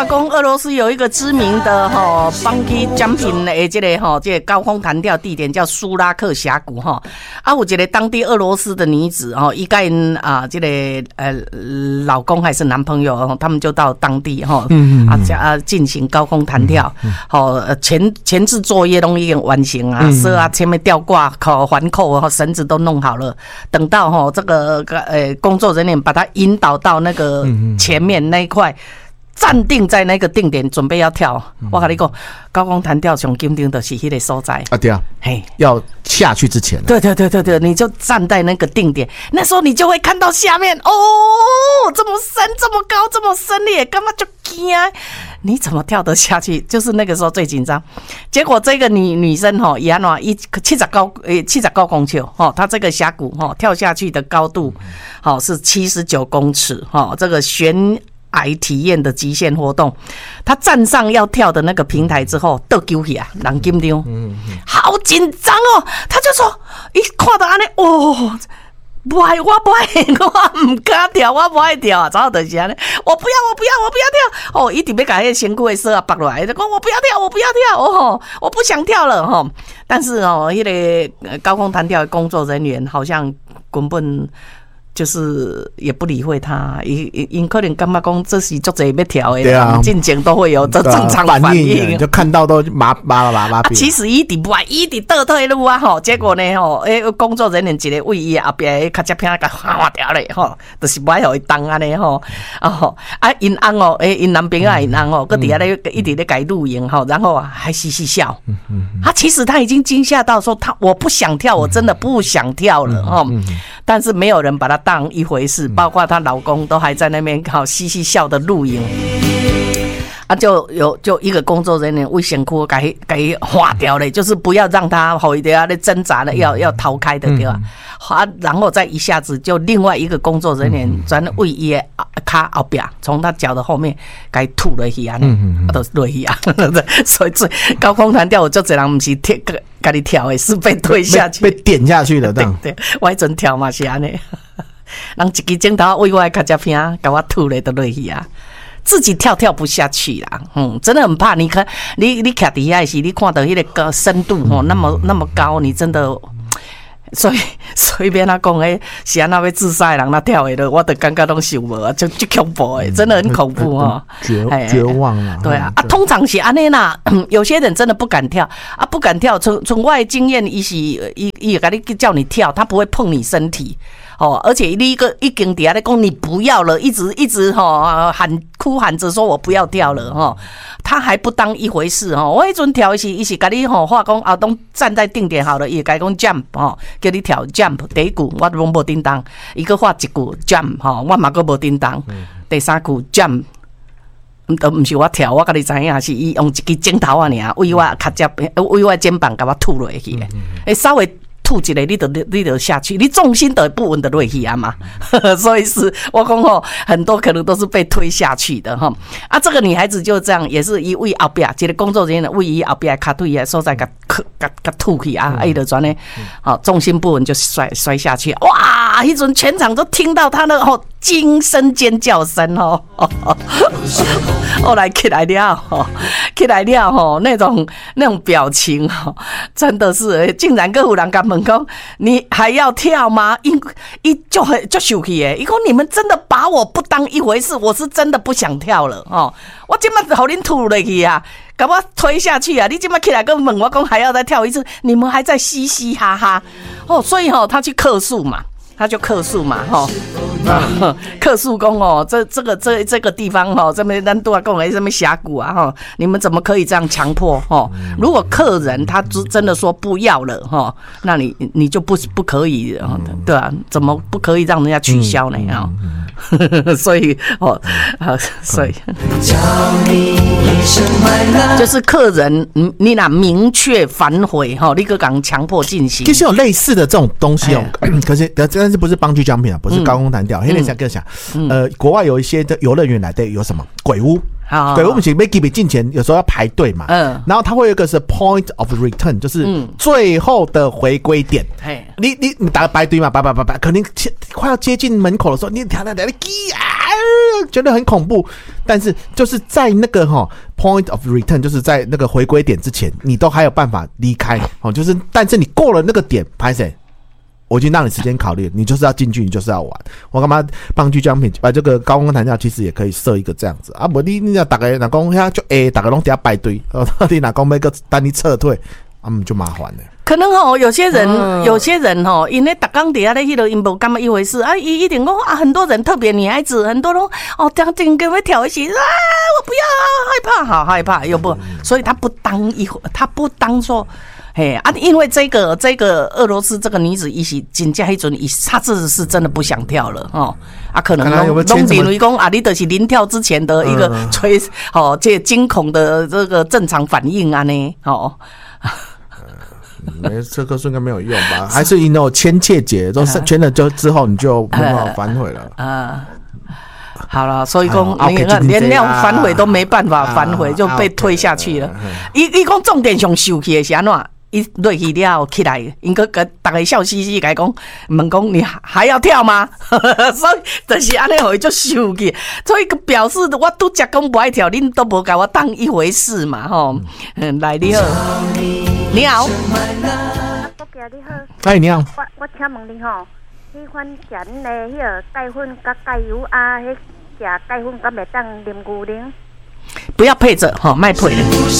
话，讲俄罗斯有一个知名的bungee jumping 的这个高空弹跳地点叫苏拉克峡谷有一个当地俄罗斯的女子伊跟因这个老公还是男朋友他们就到当地进行高空弹跳前置作业都已经完成前面吊挂环扣绳子都弄好了，等到这个工作人员把它引导到那个前面那一块，站定在那个定点准备要跳。我跟你讲，高空弹跳上紧张的是那个所在对啊，要下去之前对，你就站在那个定点，那时候你就会看到下面这么深这么高这么深烈，干嘛就惊？你怎么跳得下去？就是那个时候最紧张。结果这个女生也79公尺她这个峡谷跳下去的高度是79公尺这个悬崖体验的极限活动。她站上要跳的那个平台之后，倒丢起啊，人紧张，好紧张她就说，一看到安尼我不爱，我唔敢跳，我不爱跳早就是安尼，我不要跳，一直要把那个身躯的绳拔落来，就讲我不要跳，我不想跳了但是那个高空弹跳的工作人员好像根本就是也不理会他，因可能感觉讲这是足侪要跳的，进前都会有这正常反应， 就看到都麻其实伊伫不爱，伊伫倒退路结果呢工作人员一个为伊后边较接片甲划掉咧就是不爱互伊动安尼因翁因男朋友因翁佮底下咧一直咧改录影然后还嘻嘻笑，其实他已经惊吓到说我不想跳，我真的不想跳了但是没有人把他当一回事，包括她老公都还在那边嘻嘻笑的录影就一个工作人员为身躯给划掉了，就是不要让他好一点挣扎的要逃开的对吧？然后再一下子就另外一个工作人员专为伊的脚后边从他脚的后面给吐了去都落去所以最高空弹跳有足侪人不是跟你跳的，是被推下去被点下去的。 对，我迄阵跳嘛是安尼，人一支镜头为我的脚趾片给我吐了都落去自己跳不下去啦，真的很怕。你看，你徛底下时，你看到那个深度那么高，你真的，所以随便他讲是安那要自杀的人，他跳的，我都感觉都受不了，就恐怖真的很恐怖绝望了。 对通常是安尼啦，有些人真的不敢跳不敢跳。从我的经验，伊给你叫你跳，他不会碰你身体。而且你一经底下咧讲你不要了，一直哭喊着说我不要跳了他还不当一回事我迄阵跳伊是甲你话讲都站在定点好了，伊甲你讲 jump 叫你跳 jump 第一句我拢无叮当，伊个画一句 jump 我嘛个无叮当，第三句 jump 都不是我跳，我甲你知影是伊用一支镜头尔为我脚趾为我肩膀甲我吐落去稍微吐一个你就下去，你重心都不稳的落去嘛所以是我讲很多可能都是被推下去的这个女孩子就这样，也是伊为后边一个工作人员为伊后边脚腿的所在甲吐去伊就转呢重心不稳就摔下去，哇！迄阵全场都听到他的惊声尖叫声后来起来了那种表情真的是竟然跟有人甲问讲你还要跳吗？伊就生气伊讲你们真的把我不当一回事，我是真的不想跳了我现在互恁吐落去把我推下去你现在起来跟问我讲还要再跳一次，你们还在嘻嘻哈哈所以他去客诉嘛，客诉讲这个地方这边咱都要讲什么峡谷你们怎么可以这样强迫如果客人他真的说不要了那你就不可以对啊，怎么不可以让人家取消呢所以就是客人你若明确反悔你个讲强迫进行， 其实有类似的这种东西可是但是不是bungee jumping不是高空弹跳，现在想国外有一些的游乐园来的有什么鬼屋好， 对，我们是每几笔进前有时候要排队嘛，然后它会有一个是 point of return， 就是最后的回归点。你打排队嘛，排，可能快要接近门口的时候，你跳觉得很恐怖，但是就是在那个point of return， 就是在那个回归点之前，你都还有办法离开就是但是你过了那个点，拍谁？我已经让你时间考虑，你就是要进去，你就是要玩。我干嘛棒球奖品这个高空弹跳其实也可以设一个这样子啊！不，你要大概哪讲遐就大家拢底下排队，你哪讲要个等你撤退，就麻烦了。 可能有些人因为逐工底下咧迄个因无感觉一回事啊，一定讲很多人特别女孩子，很多人这真跟我跳一起我不要害怕，好害怕又不，所以他不当说。因为这个俄罗斯这个女子一起真正迄阵，她是真的不想跳了可能拢认为讲你就是临跳之前的一个这惊恐的这个正常反应呢这个应该没有用吧？还是因为签切结都签了之后你就没办法反悔了好了，所以讲连那种反悔都没办法反悔，就被推下去了。伊讲重点上受气的是安怎？一落去了起来，应该跟大家笑嘻嘻来讲，问讲你还要跳吗？所以就是安尼，互伊就生气。所以表示我拄则讲不爱跳，恁都无甲我当一回事嘛，来你好，你好， 你好， 哎你好， 我请问你迄款食恁的迄个钙粉甲钙油迄食钙粉敢袂当啉牛奶？ 不要配着卖配的。